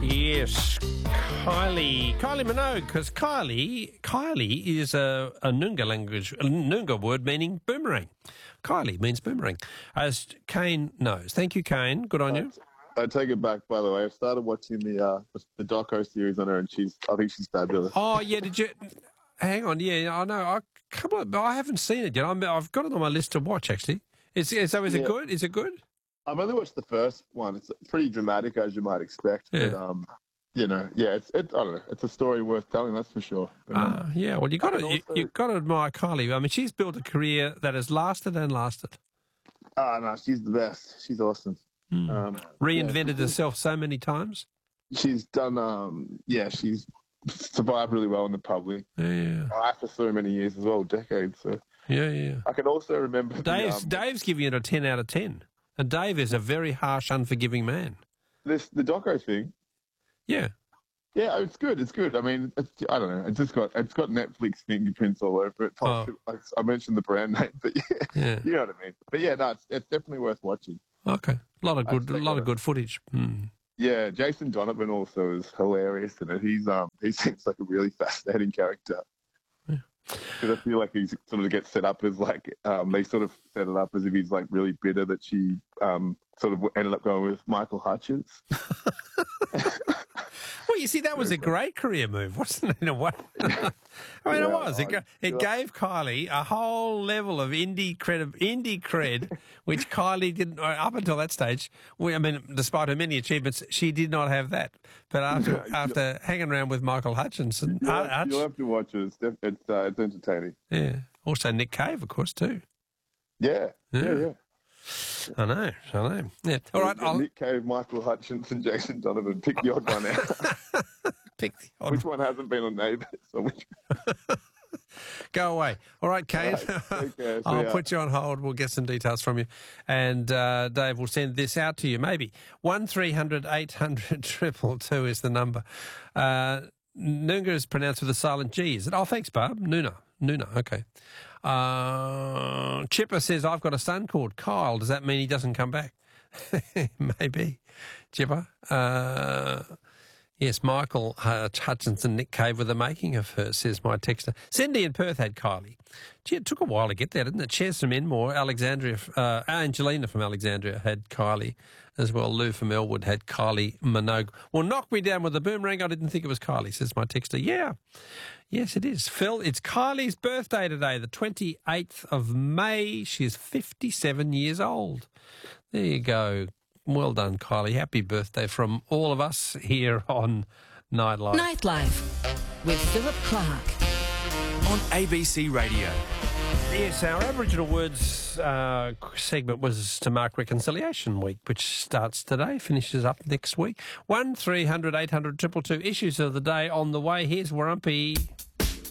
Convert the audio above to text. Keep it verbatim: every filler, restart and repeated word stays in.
Yes, Kylie, Kylie Minogue, because Kylie, Kylie is a, a Noongar language, a Noongar word meaning boomerang. Kylie means boomerang, as Kane knows. Thank you, Kane. Good on you. I take it back, by the way. I've started watching the uh, the doco series on her, and she's I think she's fabulous. Oh yeah, did you? Hang on, yeah, I know. I come on, I haven't seen it yet. I'm, I've got it on my list to watch. Actually, is is so is Yeah. it good? Is it good? I've only watched the first one. It's pretty dramatic, as you might expect. Yeah. But um, you know, yeah, it's it. I don't know. It's a story worth telling, that's for sure. But, um, Ah, yeah. Well, you got I to can you, also- you got to admire Kylie. I mean, she's built a career that has lasted and lasted. ah, no, she's the best. She's awesome. Hmm. Um, Reinvented yeah, herself so many times. She's done. Um, yeah, she's survived really well in the public. Yeah, After so many years as well, decades. So yeah, yeah. I can also remember. the, Dave's um, Dave's giving it a ten out of ten, and Dave is a very harsh, unforgiving man. this the doco thing. Yeah. Yeah, it's good. It's good. I mean, it's, I don't know. It's just got it's got Netflix fingerprints all over it. Oh. I, I mentioned the brand name, but yeah, Yeah. you know what I mean. But yeah, no, it's, it's definitely worth watching. Okay. A lot of I'd good, a say lot of that. good footage. Hmm. Yeah, Jason Donovan also is hilarious in it. He's um he seems like a really fascinating character. Because I feel like he sort of gets set up as like um they sort of set it up as if he's like really bitter that she um sort of ended up going with Michael Hutchins. Well, you see, that was a great career move, wasn't it, in a way? I mean, it Yeah, was. It, I- ga- it yeah. gave Kylie a whole level of indie cred, indie cred, which Kylie didn't, uh, up until that stage, we, I mean, despite her many achievements, she did not have that. But after No, after hanging around with Michael Hutchinson, You'll, uh, have, Hutch, you'll have to watch it. It's def- it's, uh, it's entertaining. yeah. Also Nick Cave, of course, too. Yeah, yeah, Yeah. yeah. I know, I know. Yeah. All right, I'll Nick Cave, Michael Hutchins, and Jason Donovan. Pick the odd one out. pick the odd Which one hasn't been on Neighbours? Or which... Go away. All right, Kane. All right, take care. See I'll ya. put you on hold. We'll get some details from you. And uh, Dave will send this out to you, maybe. one three hundred eight hundred two two two is the number. Uh, Noongar is pronounced with a silent G, is it? Oh, thanks, Barb. Noona. Noona, okay. Uh, Chipper says, I've got a son called Kyle. Does that mean he doesn't come back? Maybe. Chipper. Uh, yes, Michael uh, Hutchinson, Nick Cave were the making of her, says my texter. Cindy in Perth had Kylie. Gee, it took a while to get there, didn't it? Ches from Enmore, Alexandria, uh, Angelina from Alexandria had Kylie as well. Lou from Elwood had Kylie Minogue. Well, knock me down with a boomerang. I didn't think it was Kylie, says my texter. Yeah. Yes, it is. Phil, it's Kylie's birthday today, the twenty-eighth of May. She's fifty-seven years old. There you go. Well done, Kylie. Happy birthday from all of us here on Nightlife. Nightlife with Philip Clark. On A B C Radio. Yes, our Aboriginal Words uh, segment was to mark Reconciliation Week, which starts today, finishes up next week. one three hundred eight hundred two two two issues of the day on the way. Here's Warumpi.